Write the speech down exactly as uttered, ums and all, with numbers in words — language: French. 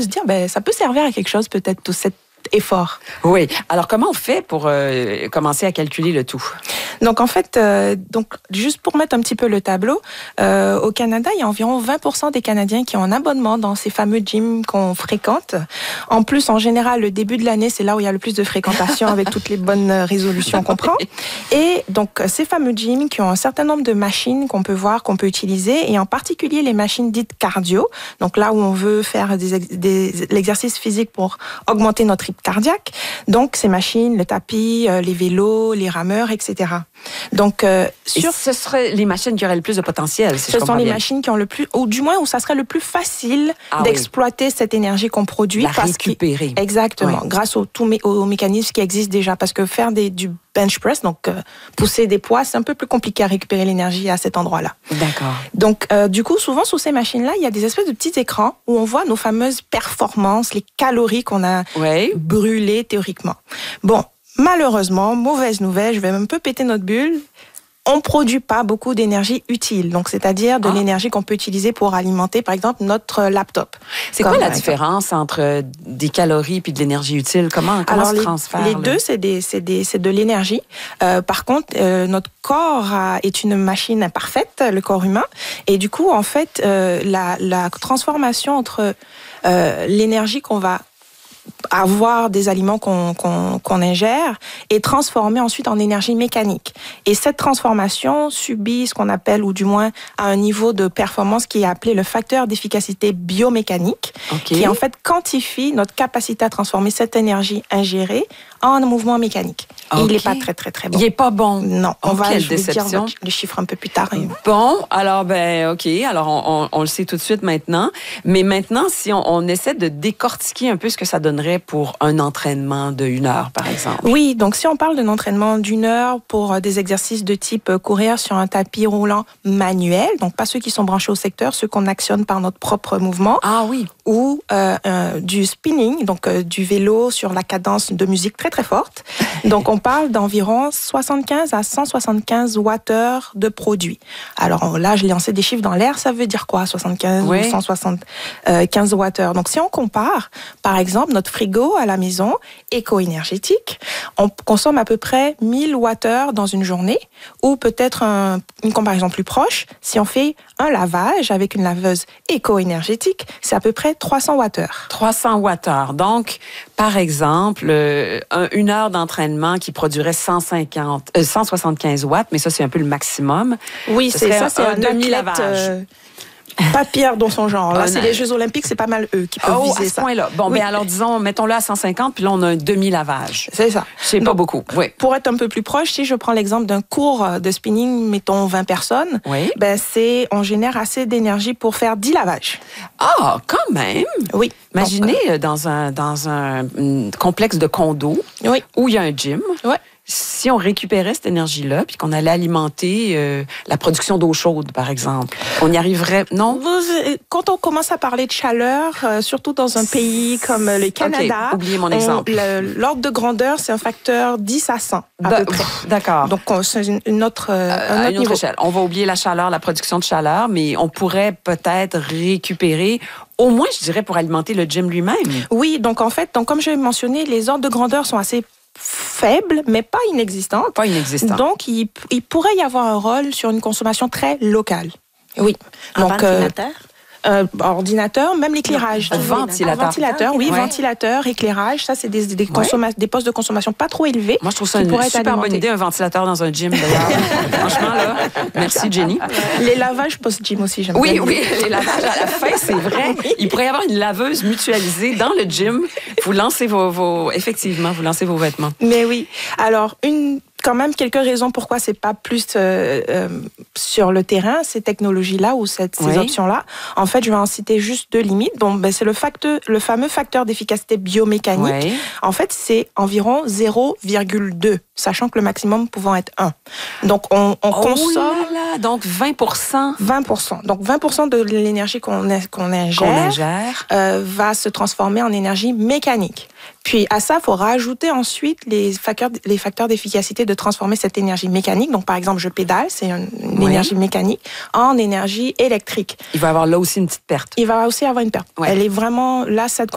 se dire, ben, ça peut servir à quelque chose peut-être tout cet effort. Oui. Alors, comment on fait pour euh, commencer à calculer le tout? Donc, en fait, euh, donc, juste pour mettre un petit peu le tableau, euh, au Canada, il y a environ vingt pour cent des Canadiens qui ont un abonnement dans ces fameux gyms qu'on fréquente. En plus, en général, le début de l'année, c'est là où il y a le plus de fréquentation avec toutes les bonnes résolutions qu'on prend. Et donc, ces fameux gyms qui ont un certain nombre de machines qu'on peut voir, qu'on peut utiliser, et en particulier les machines dites cardio, donc là où on veut faire des, des, l'exercice physique pour augmenter notre rythme cardiaque. Donc, ces machines, le tapis, euh, les vélos, les rameurs, et cetera. Donc, euh, sur... Et ce seraient les machines qui auraient le plus de potentiel, si ce je sont les bien. machines qui ont le plus, ou du moins où ça serait le plus facile ah, d'exploiter oui. cette énergie qu'on produit. La parce récupérer. Exactement, oui. grâce aux, tous aux mécanismes qui existent déjà. Parce que faire des, du bench press, donc euh, pousser des poids, c'est un peu plus compliqué à récupérer l'énergie à cet endroit-là. D'accord. Donc, euh, du coup, souvent, sous ces machines-là, il y a des espèces de petits écrans où on voit nos fameuses performances, les calories qu'on a oui. brûlées théoriquement. Bon, malheureusement, mauvaise nouvelle, je vais un peu péter notre bulle. On ne produit pas beaucoup d'énergie utile, donc c'est-à-dire de ah. l'énergie qu'on peut utiliser pour alimenter, par exemple, notre laptop. C'est quoi la différence entre des calories et de l'énergie utile? Comment, comment Alors, se les, transfère? Les deux, c'est, des, c'est, des, c'est de l'énergie. Euh, par contre, euh, notre corps a, est une machine imparfaite, le corps humain, et du coup, en fait, euh, la, la transformation entre euh, l'énergie qu'on va avoir des aliments qu'on, qu'on, qu'on ingère et transformer ensuite en énergie mécanique. Et cette transformation subit ce qu'on appelle, ou du moins à un niveau de performance qui est appelé le facteur d'efficacité biomécanique, okay. qui en fait quantifie notre capacité à transformer cette énergie ingérée en mouvement mécanique. Okay. Et il n'est pas très, très, très bon. Il n'est pas bon? Non. On oh, va quelle je vais déception. dire le chiffre un peu plus tard. Bon, alors, ben, OK. Alors, on, on, on le sait tout de suite maintenant. Mais maintenant, si on, on essaie de décortiquer un peu ce que ça donnerait pour un entraînement de une heure, par exemple. Oui, donc si on parle d'un entraînement d'une heure pour des exercices de type courir sur un tapis roulant manuel, donc pas ceux qui sont branchés au secteur, ceux qu'on actionne par notre propre mouvement. Ah oui. Ou euh, euh, du spinning, donc euh, du vélo sur la cadence de musique très très forte. Donc on parle d'environ soixante-quinze à cent soixante-quinze wattheures de produit. Alors là, je l'ai lancé des chiffres dans l'air, ça veut dire quoi, soixante-quinze oui. ou cent soixante-quinze wattheures. Donc si on compare, par exemple, notre frigo à la maison, éco-énergétique, on consomme à peu près mille wattheures dans une journée, ou peut-être un, une comparaison plus proche, si on fait un lavage avec une laveuse éco-énergétique, c'est à peu près trois cents wattheures. trois cents wattheures. Donc, par exemple, euh, un, une heure d'entraînement qui produirait cent cinquante, euh, cent soixante-quinze watts, mais ça, c'est un peu le maximum. Oui, Ce c'est ça, un, c'est un, un demi-lavage. Euh, pas pire dans son genre. Là, oh, c'est les Jeux Olympiques, c'est pas mal eux qui peuvent oh, viser à ce ça. point-là. Bon, oui. ben alors, disons, mettons-le à cent cinquante, puis là, on a un demi-lavage. C'est ça. C'est pas beaucoup. Oui. Pour être un peu plus proche, si je prends l'exemple d'un cours de spinning, mettons vingt personnes, oui. ben c'est, on génère assez d'énergie pour faire dix lavages. Ah, quand même! Oui. Imaginez Donc, euh, dans un, dans un, un complexe de condos oui. où il y a un gym. Oui. Si on récupérait cette énergie-là, puis qu'on allait alimenter euh, la production d'eau chaude, par exemple, on y arriverait, non? Quand on commence à parler de chaleur, euh, surtout dans un pays comme le Canada, okay, oubliez mon exemple. On, le, l'ordre de grandeur, c'est un facteur dix à cent, à de, peu près. D'accord. Donc, c'est une, une autre, euh, un à autre une autre échelle. On va oublier la chaleur, la production de chaleur, mais on pourrait peut-être récupérer au moins, je dirais, pour alimenter le gym lui-même. Oui, donc en fait, donc, comme je l'ai mentionné, les ordres de grandeur sont assez faible, mais pas inexistante. Pas inexistante. Donc, il, il pourrait y avoir un rôle sur une consommation très locale. Oui. Un Donc, ventilateur? Euh, ordinateur, même l'éclairage. Un ventilateur. Un ventilateur, oui, ouais. ventilateur, éclairage, ça, c'est des, des, consomma- ouais. des postes de consommation pas trop élevés. Moi, je trouve ça une super bonne idée, un ventilateur dans un gym, d'ailleurs. Franchement, là, merci, Jenny. Les lavages post-gym aussi, j'aime oui, bien. Oui, oui, les lavages à la fin, c'est vrai. Il pourrait y avoir une laveuse mutualisée dans le gym. Vous lancez vos, vos effectivement, vous lancez vos vêtements. Mais oui. Alors, une... quand même quelques raisons pourquoi c'est pas plus euh, euh, sur le terrain, ces technologies-là ou cette, ces oui. options-là. En fait, je vais en citer juste deux limites. Donc, ben, c'est le, facteur, le fameux facteur d'efficacité biomécanique. Oui. En fait, c'est environ zéro virgule deux, sachant que le maximum pouvant être un. Donc, on, on oh consomme... Là là, donc vingt pour cent. vingt pour cent. Donc, vingt pour cent de l'énergie qu'on, qu'on ingère, qu'on ingère. Euh, va se transformer en énergie mécanique. Puis à ça, il faut rajouter ensuite les facteurs, les facteurs d'efficacité de transformer cette énergie mécanique. Donc par exemple, je pédale, c'est une, une oui. énergie mécanique, en énergie électrique. Il va y avoir là aussi une petite perte. Il va aussi avoir une perte. Ouais. Elle est vraiment là, cette